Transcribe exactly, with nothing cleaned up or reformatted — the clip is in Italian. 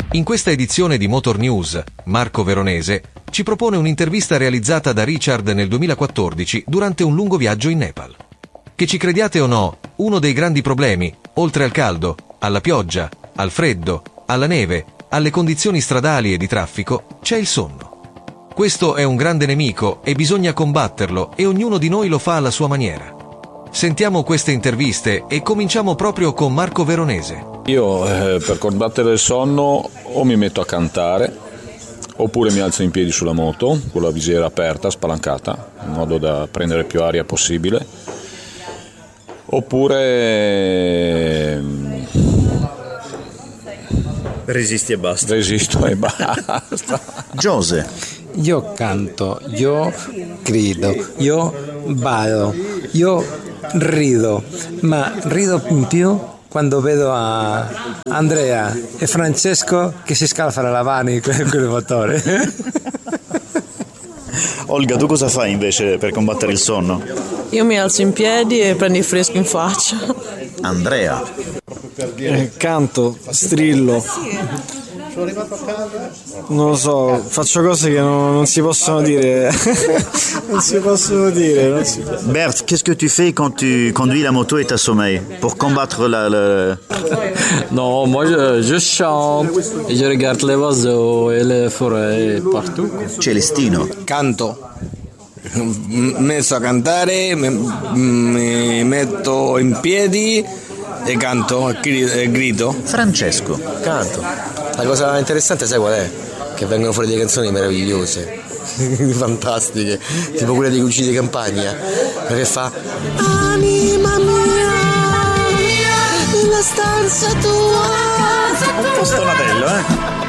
In questa edizione di Motor News, Marco Veronese ci propone un'intervista realizzata da Richard nel duemilaquattordici durante un lungo viaggio in Nepal. Che ci crediate o no, uno dei grandi problemi, oltre al caldo, alla pioggia, al freddo, alla neve, alle condizioni stradali e di traffico, c'è il sonno. Questo è un grande nemico e bisogna combatterlo e ognuno di noi lo fa alla sua maniera. Sentiamo queste interviste e cominciamo proprio con Marco Veronese. Io eh, per combattere il sonno o mi metto a cantare oppure mi alzo in piedi sulla moto con la visiera aperta, spalancata, in modo da prendere più aria possibile, oppure eh, resisti e basta. Resisto e basta. Giose. Io canto, io grido, io ballo, io rido, ma rido in più quando vedo a Andrea e Francesco che si scalfano la mano con il motore. Olga, tu cosa fai invece per combattere il sonno? Io mi alzo in piedi e prendo il fresco in faccia. Andrea. Eh, canto, strillo. Non lo so, faccio cose che non, non si possono dire. Non si possono dire. Non si... Bert, qu'est-ce que tu fais quand tu conduis la moto et t'assommeilles pour combattre la, la... Non, moi je, je chante et je regarde les oiseaux et les forêts partout. Celestino. Canto. Messo a cantare, mi metto in piedi e canto e grido. Francesco. Canto. La cosa interessante sai qual è? Che vengono fuori delle canzoni meravigliose, fantastiche, tipo quella di Cucini di Campagna, che fa anima mia, nella stanza tua. Un po' stonatello, eh?